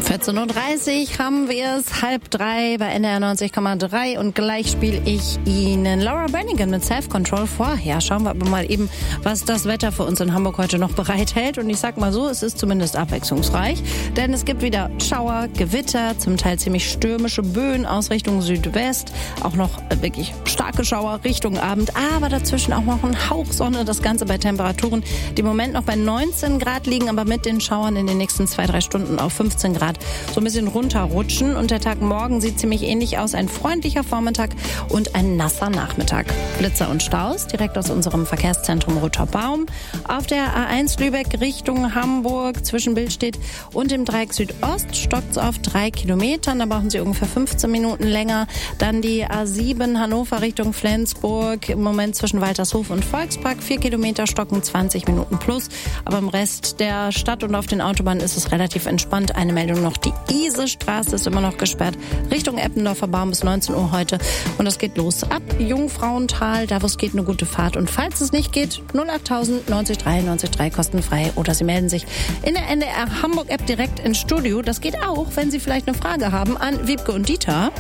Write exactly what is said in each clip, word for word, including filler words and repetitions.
vierzehn Uhr dreißig haben wir es, halb drei bei N D R neunzig Komma drei und gleich spiele ich Ihnen Laura Branigan mit Self-Control vorher. Schauen wir aber mal eben, was das Wetter für uns in Hamburg heute noch bereithält. Und ich sag mal so, es ist zumindest abwechslungsreich, denn es gibt wieder Schauer, Gewitter, zum Teil ziemlich stürmische Böen aus Richtung Südwest, auch noch wirklich starke Schauer Richtung Abend, aber dazwischen auch noch ein Hauch Sonne, das Ganze bei Temperaturen, die im Moment noch bei neunzehn Grad liegen, aber mit den Schauern in den nächsten zwei, drei Stunden auf fünfzehn Grad so ein bisschen runterrutschen. Und der Tag morgen sieht ziemlich ähnlich aus. Ein freundlicher Vormittag und ein nasser Nachmittag. Blitzer und Staus direkt aus unserem Verkehrszentrum Roter Baum. Auf der A eins Lübeck Richtung Hamburg zwischen Billstedt und dem Dreieck Südost stockt es auf drei Kilometern. Da brauchen Sie ungefähr fünfzehn Minuten länger. Dann die A sieben Hannover Richtung Flensburg. Im Moment zwischen Waltershof und Volkspark. Vier Kilometer stocken zwanzig Minuten plus. Aber im Rest der Stadt und auf den Autobahnen ist es relativ entspannt. Eine Meldung noch. Die Isestraße ist immer noch gesperrt. Richtung Eppendorfer Baum bis neunzehn Uhr heute. Und es geht los ab Jungfrauental. Da, wo es geht, eine gute Fahrt. Und falls es nicht geht, null achttausend neunzig drei neunzig drei kostenfrei. Oder Sie melden sich in der N D R Hamburg App direkt ins Studio. Das geht auch, wenn Sie vielleicht eine Frage haben an Wiebke und Dieter.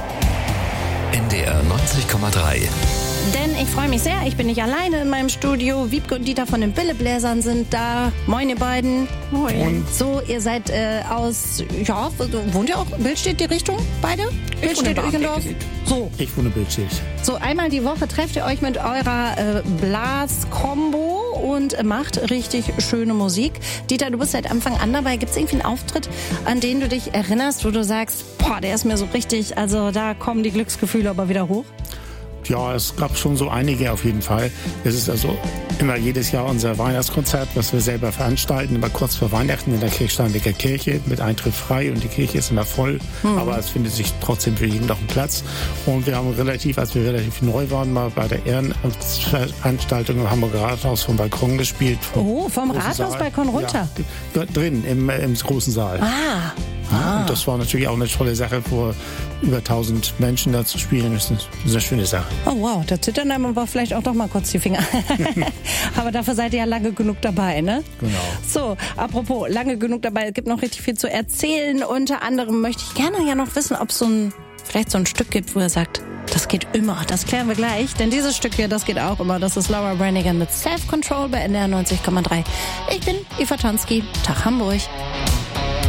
N D R neunzig Komma drei. Denn ich freue mich sehr, ich bin nicht alleine in meinem Studio. Wiebke und Dieter von den Billebläsern sind da. Moin, ihr beiden. Moin. So, ihr seid äh, aus, ja, wohnt ihr auch in Billstedt die Richtung, beide? Billstedt, Eichendorf? So. Ich wohne in Billstedt. So, einmal die Woche trefft ihr euch mit eurer äh, Blas-Kombo und macht richtig schöne Musik. Dieter, du bist seit Anfang an dabei. Gibt es irgendwie einen Auftritt, an den du dich erinnerst, wo du sagst, boah, der ist mir so richtig, also da kommen die Glücksgefühle aber wieder hoch? Ja, es gab schon so einige auf jeden Fall. Es ist also immer jedes Jahr unser Weihnachtskonzert, was wir selber veranstalten, immer kurz vor Weihnachten in der Kirchsteinbecker Kirche mit Eintritt frei und die Kirche ist immer voll, mhm. aber es findet sich trotzdem für jeden noch ein Platz. Und wir haben relativ, als wir relativ neu waren, mal bei der Ehrenamtsveranstaltung im Hamburger Rathaus vom Balkon gespielt. Vom oh, vom Rathausbalkon runter? Ja, drin, im, im großen Saal. Ah. Ja, und das war natürlich auch eine tolle Sache, vor über tausend Menschen da zu spielen. Das ist eine schöne Sache. Oh wow, da zittern einem aber vielleicht auch doch mal kurz die Finger. Aber dafür seid ihr ja lange genug dabei, ne? Genau. So, apropos, lange genug dabei, es gibt noch richtig viel zu erzählen. Unter anderem möchte ich gerne ja noch wissen, ob es so ein, vielleicht so ein Stück gibt, wo ihr sagt, das geht immer. Das klären wir gleich, denn dieses Stück hier, das geht auch immer. Das ist Laura Branigan mit Self-Control bei N D R neunzig Komma drei. Ich bin Eva Tonski. Tag Hamburg.